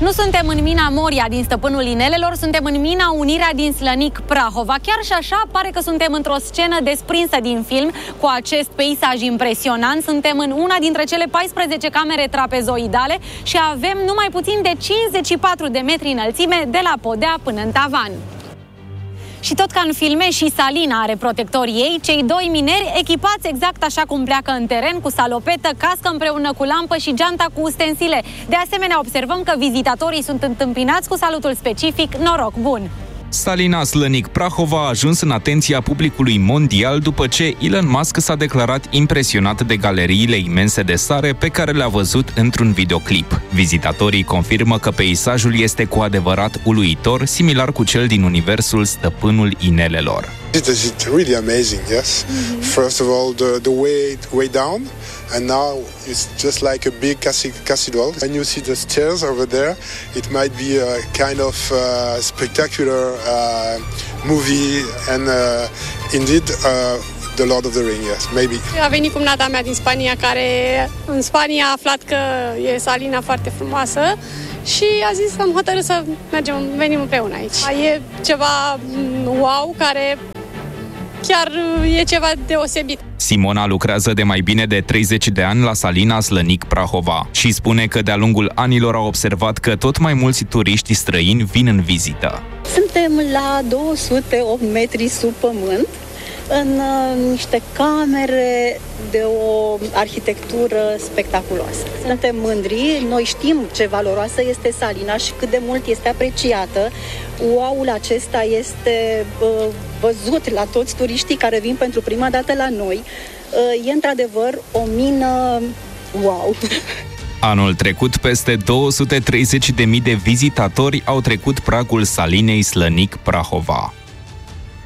Nu suntem în mina Moria din Stăpânul Inelelor, suntem în mina Unirea din Slănic, Prahova. Chiar și așa pare că suntem într-o scenă desprinsă din film, cu acest peisaj impresionant. Suntem în una dintre cele 14 camere trapezoidale și avem numai puțin de 54 de metri înălțime de la podea până în tavan. Și tot ca în filme, și Salina are protectorii ei, cei doi mineri echipați exact așa cum pleacă în teren, cu salopetă, cască împreună cu lampă și geanta cu ustensile. De asemenea, observăm că vizitatorii sunt întâmpinați cu salutul specific "Noroc bun!". Salina Slănic Prahova a ajuns în atenția publicului mondial după ce Elon Musk s-a declarat impresionat de galeriile imense de sare pe care le-a văzut într-un videoclip. Vizitatorii confirmă că peisajul este cu adevărat uluitor, similar cu cel din universul Stăpânul Inelelor. It's really amazing, yes. First of all, the way down, and now it's just like a big cathedral. When you see the stairs over there, it might be a kind of spectacular movie, and indeed The Lord of the Rings, yes, maybe. A venit cumnata mea din Spania, care în Spania a aflat că e Salina foarte frumoasă și a zis că am hotărât să venim împreună aici. E ceva wow, care chiar e ceva deosebit. Simona lucrează de mai bine de 30 de ani la Salina Slănic Prahova și spune că de-a lungul anilor a observat că tot mai mulți turiști străini vin în vizită. Suntem la 208 metri sub pământ, în niște camere de o arhitectură spectaculoasă. Suntem mândri, noi știm ce valoroasă este Salina și cât de mult este apreciată. Wow-ul acesta este văzut la toți turiștii care vin pentru prima dată la noi. E într-adevăr o mină wow! Anul trecut, peste 230.000 de vizitatori au trecut pragul Salinei Slănic Prahova.